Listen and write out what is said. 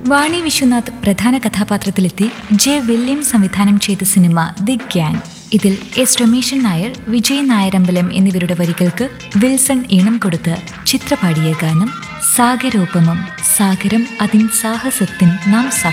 വാണി വിശ്വനാഥ് പ്രധാന കഥാപാത്രത്തിലെത്തി J William സംവിധാനം ചെയ്ത സിനിമ ദി ഗ്യാങ്. ഇതിൽ എസ് രമേശൻ നായർ, വിജയ് നായരമ്പലം എന്നിവരുടെ വരികൾക്ക് വിൽസൺ ഈണം കൊടുത്ത് ചിത്രപാടിയ ഗാനം സാഗരോപമം. സാഗരം അതിൻ സാഹസത്തിൻ നാം